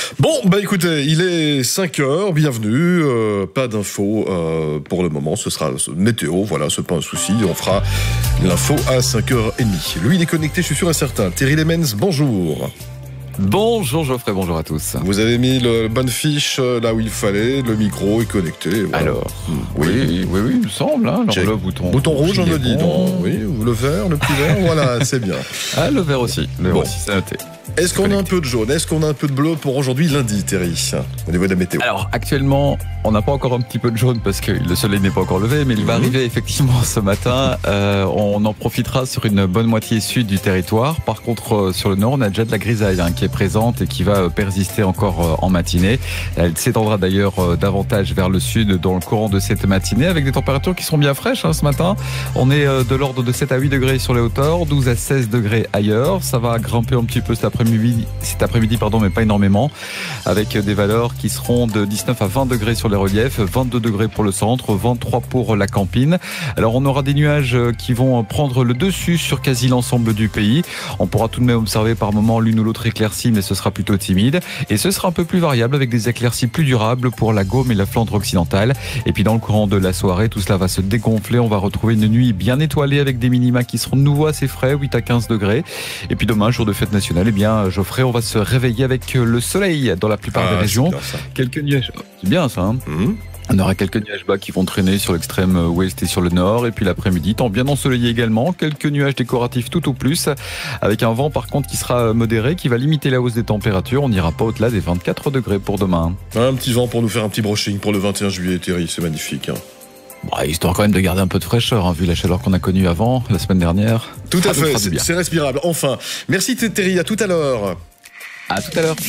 Bon, écoutez, il est 5h, bienvenue, pas d'infos pour le moment, ce sera météo, voilà, c'est pas un souci, on fera l'info à 5h30. Lui, il est connecté, je suis sûr et certain. Thierry Lemens, bonjour. Bonjour Geoffrey, bonjour à tous. Vous avez mis le bonne fiche là où il fallait, le micro est connecté. Voilà. Alors, oui, il me semble. Hein, alors, le bouton rouge, on me dit. Oui, le vert, le petit vert, voilà, c'est bien. Ah, le vert aussi, c'est noté. Est-ce qu'on a un peu de jaune? Est-ce qu'on a un peu de bleu pour aujourd'hui, lundi, Thierry, au niveau de la météo? Alors, actuellement, on n'a pas encore un petit peu de jaune parce que le soleil n'est pas encore levé, mais il va arriver effectivement ce matin. On en profitera sur une bonne moitié sud du territoire. Par contre, sur le nord, on a déjà de la grisaille qui est présente et qui va persister encore en matinée. Elle s'étendra d'ailleurs davantage vers le sud dans le courant de cette matinée avec des températures qui seront bien fraîches ce matin. On est de l'ordre de 7 à 8 degrés sur les hauteurs, 12 à 16 degrés ailleurs. Ça va grimper un petit peu cet après-midi, mais pas énormément, avec des valeurs qui seront de 19 à 20 degrés sur les reliefs, 22 degrés pour le centre, 23 pour la Campine. Alors on aura des nuages qui vont prendre le dessus sur quasi l'ensemble du pays. On pourra tout de même observer par moments l'une ou l'autre éclaircie, mais ce sera plutôt timide. Et ce sera un peu plus variable avec des éclaircies plus durables pour la Gaume et la Flandre occidentale. Et puis dans le courant de la soirée, tout cela va se dégonfler. On va retrouver une nuit bien étoilée avec des minima qui seront de nouveau assez frais, 8 à 15 degrés. Et puis demain, jour de fête nationale, Geoffrey, on va se réveiller avec le soleil dans la plupart des régions. Quelques nuages. C'est bien ça, hein. On aura quelques nuages bas qui vont traîner sur l'extrême ouest et sur le nord. Et puis l'après-midi, temps bien ensoleillé également. Quelques nuages décoratifs tout au plus. Avec un vent par contre qui sera modéré, qui va limiter la hausse des températures. On n'ira pas au-delà des 24 degrés pour demain. Un petit vent pour nous faire un petit brushing pour le 21 juillet, Thierry. C'est magnifique. Histoire quand même de garder un peu de fraîcheur, vu la chaleur qu'on a connue avant, la semaine dernière. Tout à fait, c'est respirable. Enfin, merci Thierry, à tout à l'heure. À tout à l'heure.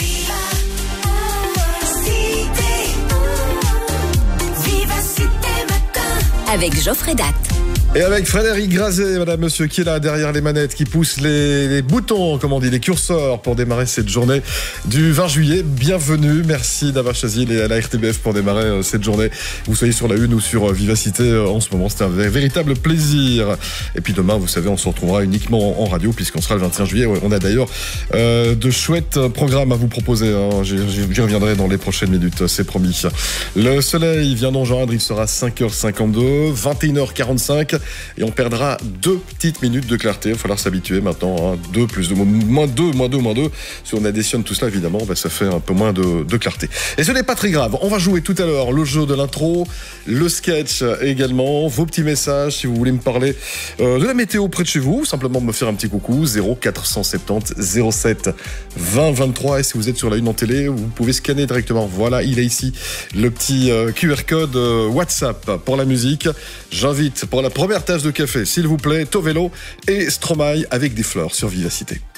Avec Geoffrey Datt. Et avec Frédéric Grazet, madame, monsieur, qui est là derrière les manettes, qui pousse les boutons, comme on dit, les curseurs pour démarrer cette journée du 20 juillet. Bienvenue, merci d'avoir choisi la RTBF pour démarrer cette journée. Vous soyez sur la une ou sur Vivacité en ce moment, c'est un véritable plaisir. Et puis demain, vous savez, on se retrouvera uniquement en radio puisqu'on sera le 21 juillet. On a d'ailleurs de chouettes programmes à vous proposer. J'y reviendrai dans les prochaines minutes, c'est promis. Le soleil vient d'enjoindre, il sera 5h52, 21h45. Et on perdra 2 petites minutes de clarté. Il va falloir s'habituer maintenant. 2 plus 2, moins 2. Si on additionne tout cela, évidemment, ça fait un peu moins de clarté. Et ce n'est pas très grave. On va jouer tout à l'heure le jeu de l'intro, le sketch également, vos petits messages si vous voulez me parler de la météo près de chez vous. Simplement me faire un petit coucou. 0470 07 20 23. Et si vous êtes sur la une en télé, vous pouvez scanner directement. Voilà, il est ici. Le petit QR code WhatsApp pour la musique. J'invite pour la première tasse de café, s'il vous plaît, Tovelo et Stromae avec des fleurs sur Vivacité.